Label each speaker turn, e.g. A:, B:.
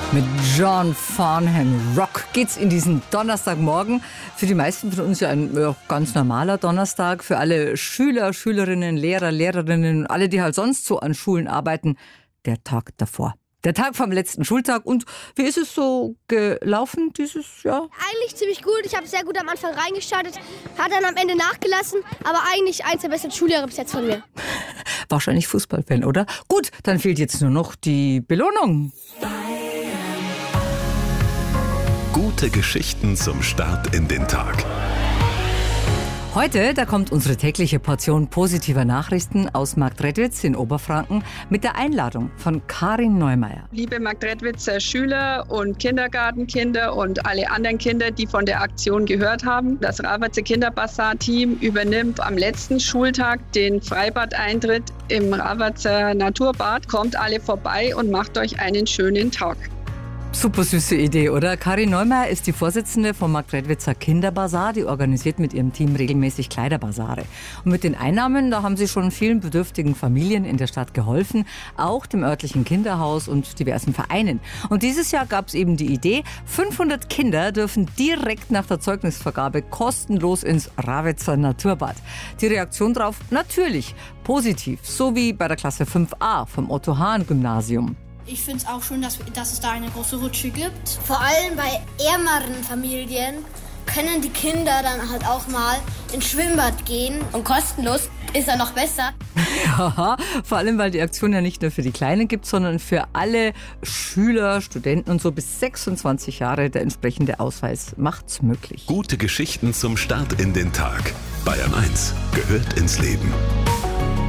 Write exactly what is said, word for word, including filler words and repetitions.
A: Mit John Farnham Rock geht's in diesen Donnerstagmorgen. Für die meisten von uns ja ein ja, ganz normaler Donnerstag. Für alle Schüler, Schülerinnen, Lehrer, Lehrerinnen und alle, die halt sonst so an Schulen arbeiten, der Tag davor. Der Tag vom letzten Schultag. Und wie ist es so gelaufen dieses Jahr?
B: Eigentlich ziemlich gut. Ich habe sehr gut am Anfang reingestartet, hat dann am Ende nachgelassen. Aber eigentlich eins der besten Schuljahre bis jetzt von mir.
A: Wahrscheinlich Fußballfan, oder? Gut, dann fehlt jetzt nur noch die Belohnung.
C: Gute Geschichten zum Start in den Tag.
A: Heute, da kommt unsere tägliche Portion positiver Nachrichten aus Marktredwitz in Oberfranken mit der Einladung von Karin Neumeier.
D: Liebe Marktredwitzer Schüler und Kindergartenkinder und alle anderen Kinder, die von der Aktion gehört haben. Das Ravatzer Kinderbasar-Team übernimmt am letzten Schultag den Freibadeintritt im Ravatzer Naturbad. Kommt alle vorbei und macht euch einen schönen Tag.
A: Super süße Idee, oder? Karin Neumeier ist die Vorsitzende vom Marktredwitzer Kinderbasar. Die organisiert mit ihrem Team regelmäßig Kleiderbasare. Und mit den Einnahmen, da haben sie schon vielen bedürftigen Familien in der Stadt geholfen. Auch dem örtlichen Kinderhaus und diversen Vereinen. Und dieses Jahr gab es eben die Idee, fünfhundert Kinder dürfen direkt nach der Zeugnisvergabe kostenlos ins Ravatzer Naturbad. Die Reaktion darauf natürlich positiv. So wie bei der Klasse fünf a vom Otto-Hahn-Gymnasium.
E: Ich finde es auch schön, dass, dass es da eine große Rutsche gibt.
B: Vor allem bei ärmeren Familien können die Kinder dann halt auch mal ins Schwimmbad gehen. Und kostenlos ist er noch besser.
A: Ja, vor allem, weil die Aktion ja nicht nur für die Kleinen gibt, sondern für alle Schüler, Studenten und so bis sechsundzwanzig Jahre. Der entsprechende Ausweis macht's möglich.
C: Gute Geschichten zum Start in den Tag. Bayern eins gehört ins Leben.